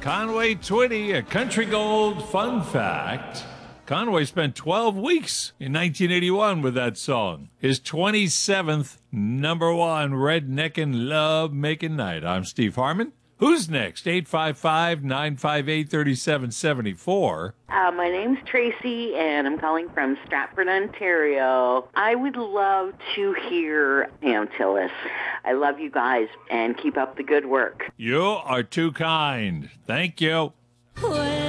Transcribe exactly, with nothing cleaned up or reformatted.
Conway Twitty, a Country Gold fun fact. Conway spent twelve weeks in nineteen eighty-one with that song. His twenty-seventh number one redneckin' love-making night. I'm Steve Harmon. Who's next? eight five five, nine five eight, three seven seven four. Uh, my name's Tracy, and I'm calling from Stratford, Ontario. I would love to hear Pam Tillis. I love you guys, and keep up the good work. You are too kind. Thank you.